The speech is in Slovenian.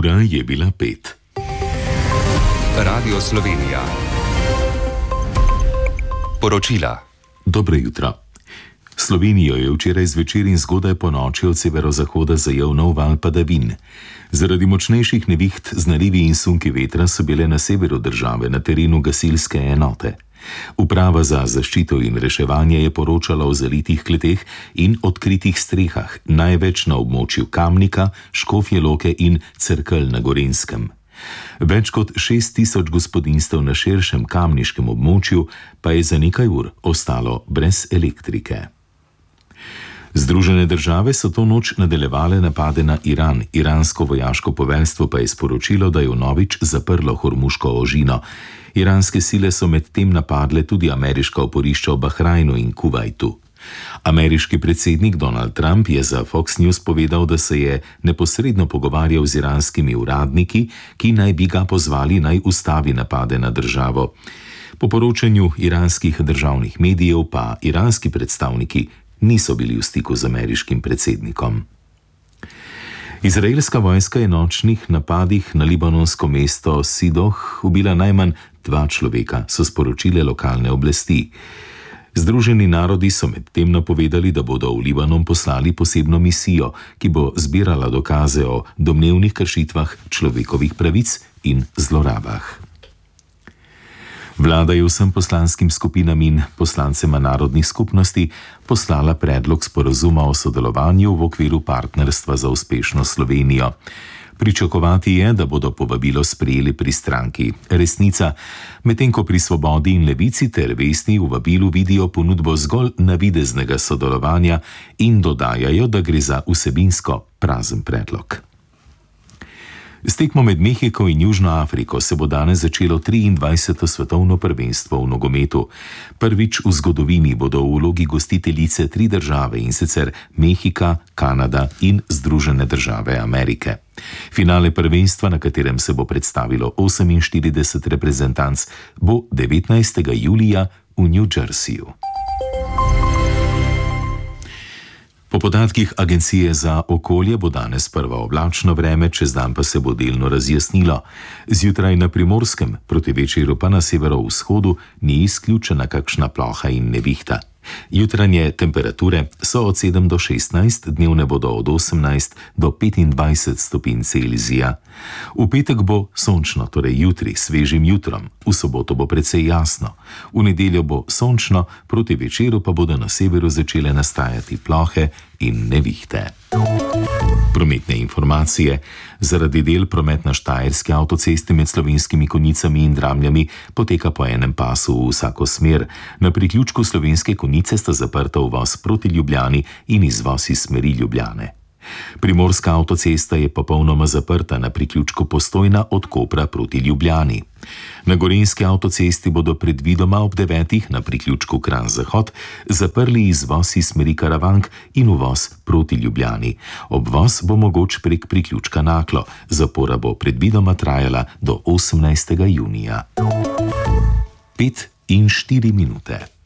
Ura je bila 5. Radio Slovenija. Poročila. Dobro jutro. Slovenijo je včeraj zvečer in zgodaj po noči od severozahoda zajel nov val padavin. Zaradi močnejših neviht z nalivi in sunki vetra so bile na severu države na terenu gasilske enote. Uprava za zaščito in reševanje je poročala o zalitih kleteh in odkritih strehah, največ na območju Kamnika, Škofje Loke in Cerkelj na Gorenjskem. Več kot 6000 gospodinjstev na širšem kamniškem območju pa je za nekaj ur ostalo brez elektrike. Združene države so to noč nadaljevale napade na Iran. Iransko vojaško poveljstvo pa je sporočilo, da je vnovič zaprlo Hormuško ožino. Iranske sile so medtem napadle tudi ameriška oporišča v Bahrajnu in Kuvajtu. Ameriški predsednik Donald Trump je za Fox News povedal, da se je neposredno pogovarjal z iranskimi uradniki, ki naj bi ga pozvali naj ustavi napade na državo. Po poročanju iranskih državnih medijev pa iranski predstavniki niso bili v stiku z ameriškim predsednikom. Izraelska vojska je nočnih napadih na libanonsko mesto Sidoh ubila najmanj 2 človeka, so sporočile lokalne oblasti. Združeni narodi so medtem napovedali, da bodo v Libanon poslali posebno misijo, ki bo zbirala dokaze o domnevnih kršitvah človekovih pravic in zlorabah. Vlada je vsem poslanskim skupinam in poslancema narodnih skupnosti poslala predlog sporazuma o sodelovanju v okviru partnerstva za uspešno Slovenijo. Pričakovati je, da bodo povabilo sprejeli pri stranki Resnica, medtem ko pri Svobodi in Levici ter Vesni v vabilu vidijo ponudbo zgolj navideznega sodelovanja in dodajajo, da gre za vsebinsko prazen predlog. S tekmo med Mehiko in Južno Afriko se bo danes začelo 23. svetovno prvenstvo v nogometu. Prvič v zgodovini bodo v vlogi gostiteljice 3 države, in sicer Mehika, Kanada in Združene države Amerike. Finale prvenstva, na katerem se bo predstavilo 48 reprezentanc, bo 19. julija v New Jerseyju. Po podatkih Agencije za okolje bo danes prvo oblačno vreme, čez dan pa se bo delno razjasnilo. Zjutraj na Primorskem, proti večeru pa na severovzhodu ni izključena kakšna ploha in nevihta. Jutranje temperature so od 7 do 16, dnevne bodo od 18 do 25 stopinj Celzija. V petek bo sončno, torej jutri, svežim jutrom. V soboto bo precej jasno. V nedeljo bo sončno, proti večeru pa bodo na severu začele nastajati plohe in nevihte. Prometne informacije. Zaradi del promet na Štajerski avtocesti med Slovenskimi Konjicami in Dramljami poteka po enem pasu v vsako smer. Na priključku Slovenske Konjice sta zaprta uvoz proti Ljubljani in izvoz iz smeri Ljubljane. Primorska avtocesta je popolnoma zaprta na priključku Postojna od Kopra proti Ljubljani. Na Gorenjski avtocesti bodo predvidoma ob 9. na priključku Kranj-Zahod zaprli izvoz iz smeri Karavank in uvoz proti Ljubljani. Obvoz bo mogoč prek priključka Naklo. Zapora bo predvidoma trajala do 18. junija. 5 in 4 minute.